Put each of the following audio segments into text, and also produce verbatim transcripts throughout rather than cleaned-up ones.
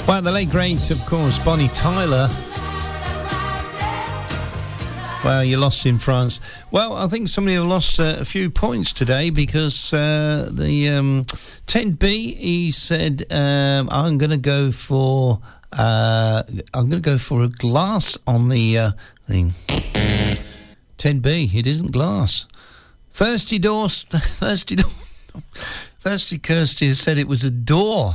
Well, the late great, of course, Bonnie Tyler. Well, you lost in France. Well, I think somebody have lost uh, a few points today because uh, the um, Ted B, he said, um, I'm going to go for uh, I'm going to go for a glass on the uh, thing. Ted B, it isn't glass. Thirsty Doors, Thirsty Door, Thirsty Kirsty has said it was a door.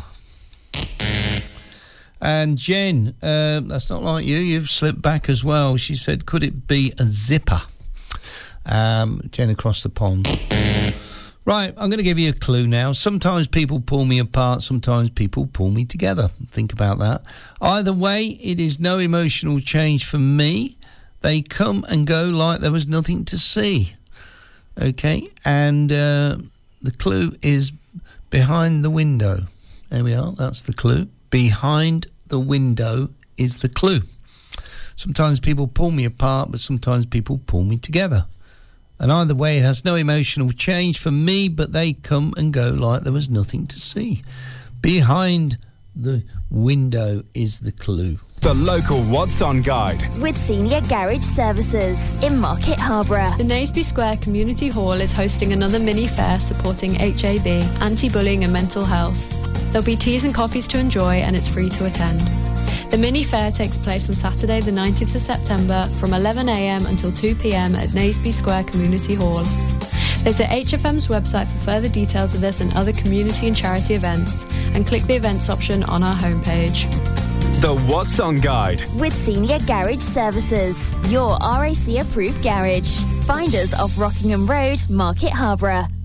And Jen, uh, that's not like you. You've slipped back as well. She said, could it be a zipper? Um, Jen across the pond. Right, I'm going to give you a clue now. Sometimes people pull me apart. Sometimes people pull me together. Think about that. Either way, it is no emotional change for me. They come and go like there was nothing to see. Okay, and uh, the clue is behind the window. There we are. That's the clue. Behind the window is the clue. Sometimes people pull me apart, but sometimes people pull me together. And either way, it has no emotional change for me, but they come and go like there was nothing to see. Behind the window is the clue. The local What's On guide. With Senior Garage Services in Market Harborough. The Naseby Square Community Hall is hosting another mini fair supporting H A B, anti-bullying and mental health. There'll be teas and coffees to enjoy and it's free to attend. The mini fair takes place on Saturday the nineteenth of September from eleven a m until two p m at Naseby Square Community Hall. Visit H F M's website for further details of this and other community and charity events and click the events option on our homepage. The What's On guide. With Senior Garage Services, your R A C approved garage. Find us off Rockingham Road, Market Harborough.